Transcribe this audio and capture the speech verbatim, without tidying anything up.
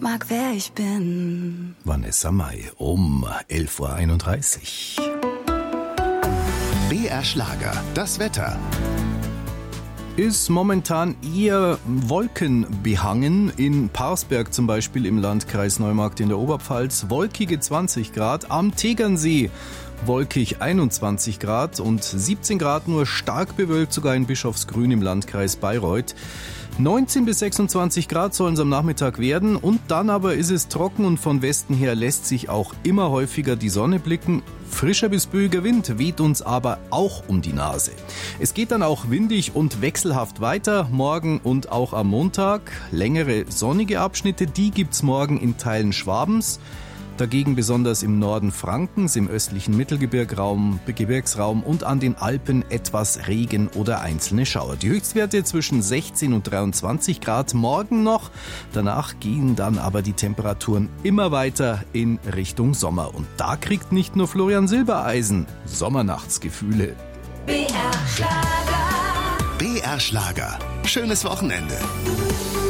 mag, wer ich bin. Vanessa Mai um elf Uhr einunddreißig. B R Schlager, das Wetter. Ist momentan eher wolkenbehangen. In Parsberg zum Beispiel im Landkreis Neumarkt in der Oberpfalz wolkige zwanzig Grad, am Tegernsee wolkig einundzwanzig Grad und siebzehn Grad nur stark bewölkt, sogar in Bischofsgrün im Landkreis Bayreuth. neunzehn bis sechsundzwanzig Grad sollen es am Nachmittag werden und dann aber ist es trocken und von Westen her lässt sich auch immer häufiger die Sonne blicken. Frischer bis böiger Wind weht uns aber auch um die Nase. Es geht dann auch windig und wechselhaft weiter, morgen und auch am Montag. Längere sonnige Abschnitte, die gibt's morgen in Teilen Schwabens. Dagegen besonders im Norden Frankens, im östlichen Mittelgebirgsraum Gebirgsraum und an den Alpen etwas Regen oder einzelne Schauer. Die Höchstwerte zwischen sechzehn und dreiundzwanzig Grad morgen noch. Danach gehen dann aber die Temperaturen immer weiter in Richtung Sommer. Und da kriegt nicht nur Florian Silbereisen Sommernachtsgefühle. B R Schlager. B R Schlager. Schönes Wochenende.